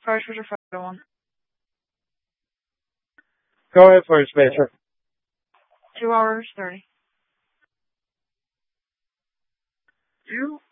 First, what's your photo on? Go ahead for it, Spencer. 2 hours 30. You